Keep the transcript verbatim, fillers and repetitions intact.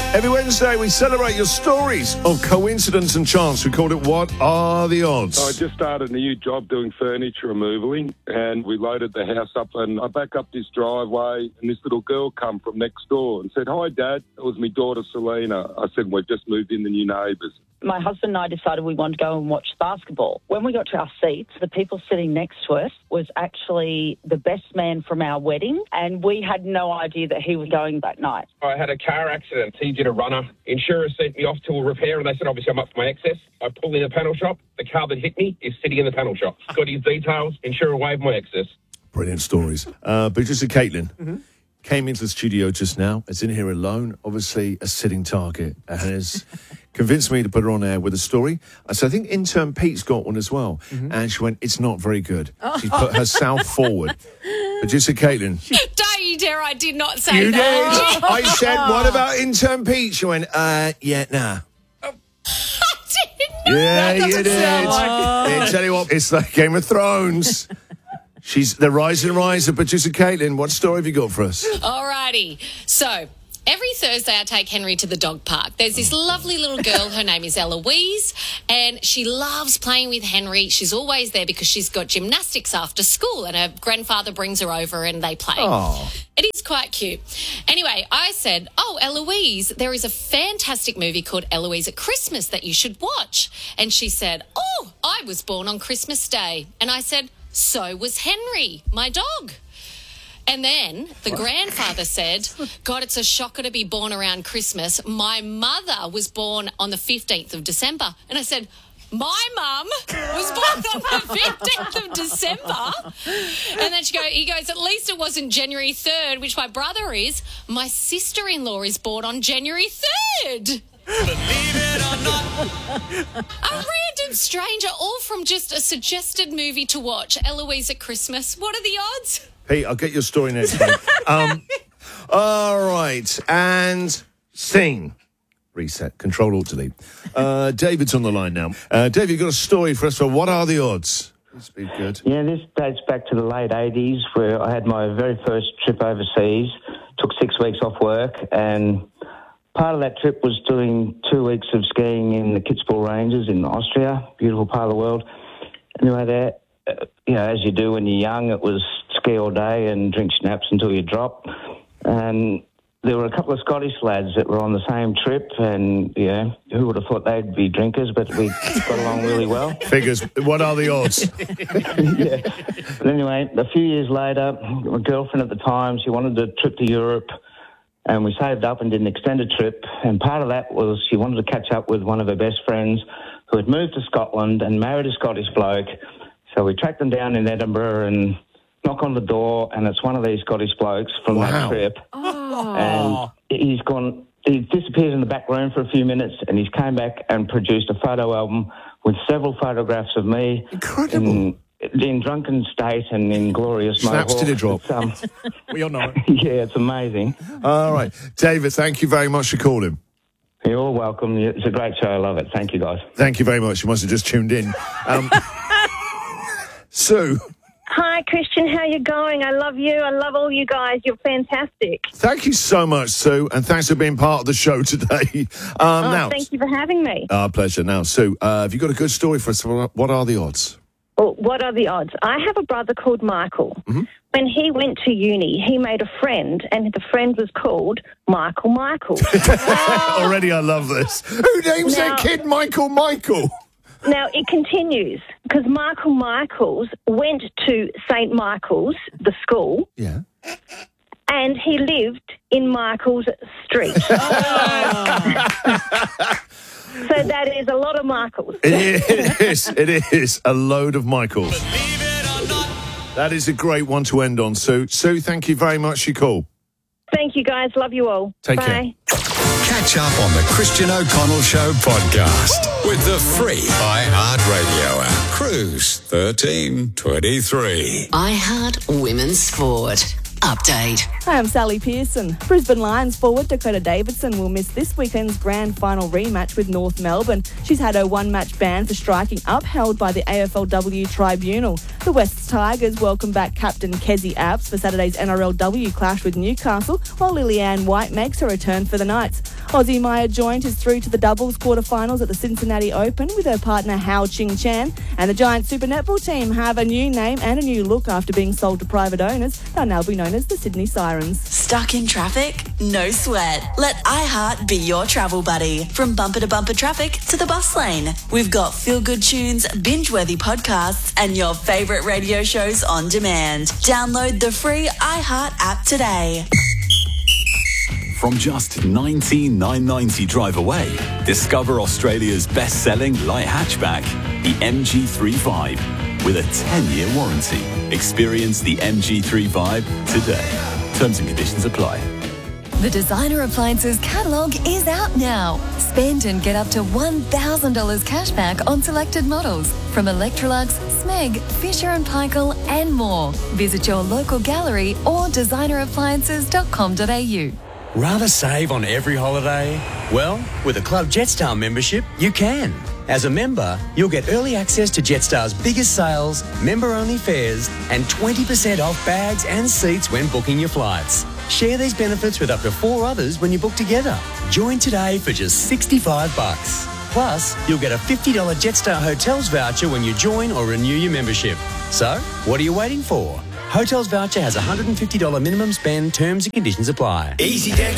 Every Wednesday, we celebrate your stories of coincidence and chance. We called it What Are the Odds? I just started a new job doing furniture removaling, and we loaded the house up, and I back up this driveway, and this little girl come from next door and said, "Hi, Dad." It was my daughter, Selena. I said, "We've just moved in, the new neighbours." My husband and I decided we wanted to go and watch basketball. When we got to our seats, the people sitting next to us was actually the best man from our wedding, and we had no idea that he was going that night. I had a car accident. He did a runner. Insurer sent me off to a repair, and they said, obviously, I'm up for my excess. I pulled in the panel shop. The car that hit me is sitting in the panel shop. Got his details. Insurer waived my excess. Brilliant stories. Uh, producer Caitlin mm-hmm. came into the studio just now. Is in here alone, obviously a sitting target, and has convinced me to put her on air with a story. So I think intern Pete's got one as well. Mm-hmm. And she went, "It's not very good." Oh. She put herself forward. Producer Caitlin. Don't you dare, I did not say you that. You did. I said, "What about intern Pete?" She went, uh, yeah, nah. I didn't know. Yeah, that you did. like I tell you what, it's like Game of Thrones. She's the rising riser. Producer Caitlin, what story have you got for us? Alrighty. So, every Thursday I take Henry to the dog park. There's this lovely little girl, her name is Eloise, and she loves playing with Henry. She's always there because she's got gymnastics after school, and her grandfather brings her over and they play. Oh. It is quite cute. Anyway, I said, "Oh, Eloise, there is a fantastic movie called Eloise at Christmas that you should watch." And she said, "Oh, I was born on Christmas Day." And I said, "So was Henry, my dog." And then the what? grandfather said, "God, it's a shocker to be born around Christmas. My mother was born on the fifteenth of December. And I said, "My mum was born on the fifteenth of December. And then she go, he goes, "At least it wasn't January third, which my brother is. My sister-in-law is born on January third. Believe it or not. A random stranger, all from just a suggested movie to watch, Eloise at Christmas. What are the odds? Pete, I'll get your story next time. um, all right, and scene. Reset. Control Alt Delete. Uh, David's on the line now. Uh, Dave, you've got a story for us for What Are the Odds? This would be good. Yeah, this dates back to the late eighties where I had my very first trip overseas. Took six weeks off work, and part of that trip was doing two weeks of skiing in the Kitzbühel Ranges in Austria, beautiful part of the world. Anyway, there, uh, you know, as you do when you're young, it was ski all day and drink schnapps until you drop. And there were a couple of Scottish lads that were on the same trip, and, you know, who would have thought they'd be drinkers, but we got along really well. Figures. What are the odds? Yeah. But anyway, a few years later, my girlfriend at the time, she wanted a trip to Europe, and we saved up and did an extended trip, and part of that was she wanted to catch up with one of her best friends who had moved to Scotland and married a Scottish bloke. So we tracked them down in Edinburgh and knock on the door, and it's one of these Scottish blokes from wow. that trip. Oh. And he's gone, he disappeared in the back room for a few minutes, and he's came back and produced a photo album with several photographs of me. Incredible. In, in drunken state and in glorious Snaps mohawk. to the drop. Um, we all know it. Yeah, it's amazing. All right. David, thank you very much for calling. You're welcome. It's a great show. I love it. Thank you, guys. Thank you very much. You must have just tuned in. Um, Sue. Hi, Christian. How you going? I love you. I love all you guys. You're fantastic. Thank you so much, Sue, and thanks for being part of the show today. Um, oh, now, thank you for having me. Our pleasure. Now, Sue, uh, have you got a good story for us? What are the odds? Well, what are the odds? I have a brother called Michael. Mm-hmm. When he went to uni, he made a friend, and the friend was called Michael Michael. Already I love this. Who names now, their kid Michael Michael? Now, it continues, because Michael Michaels went to Saint Michael's, the school. Yeah. And he lived in Michael's Street. So that is a lot of Michaels. It is. It is a load of Michaels. That is a great one to end on, Sue. Sue, thank you very much for your call. Thank you, guys. Love you all. Take Bye. care. Catch up on the Christian O'Connell Show podcast with the free iHeartRadio app. Cruise thirteen twenty-three. iHeart Women's Sport. Update. Hi, I'm Sally Pearson. Brisbane Lions forward Dakota Davidson will miss this weekend's grand final rematch with North Melbourne. She's had her one-match ban for striking upheld by the A F L W tribunal. The Wests Tigers welcome back captain Kezie Apps for Saturday's N R L W clash with Newcastle, while Lillian White makes her return for the Knights. Aussie Maya Joint is through to the doubles quarterfinals at the Cincinnati Open with her partner Hao Ching Chan. And the Giant Super Netball team have a new name and a new look after being sold to private owners. They'll now be known as the Sydney Sirens. Stuck in traffic? No sweat. Let iHeart be your travel buddy. From bumper to bumper traffic to the bus lane. We've got feel-good tunes, binge-worthy podcasts, and your favourite radio shows on demand. Download the free iHeart app today. From just nineteen thousand nine hundred ninety drive away, discover Australia's best-selling light hatchback, the M G thirty-five, with a ten-year warranty. Experience the M G thirty-five today. Terms and conditions apply. The Designer Appliances catalogue is out now. Spend and get up to one thousand dollars cash back on selected models from Electrolux, Smeg, Fisher and Paykel and more. Visit your local gallery or designer appliances dot com dot a u. Rather save on every holiday? Well, with a Club Jetstar membership, you can. As a member, you'll get early access to Jetstar's biggest sales, member-only fares, and twenty percent off bags and seats when booking your flights. Share these benefits with up to four others when you book together. Join today for just sixty-five bucks. Plus, you'll get a fifty dollars Jetstar Hotels voucher when you join or renew your membership. So, what are you waiting for? Hotels voucher has a one hundred fifty dollars minimum spend. Terms and conditions apply. Easy Deck